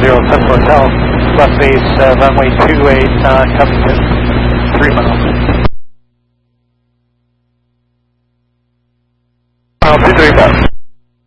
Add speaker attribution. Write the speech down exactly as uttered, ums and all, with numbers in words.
Speaker 1: zero seven Hotel, left base uh, runway two eight, uh, Covington.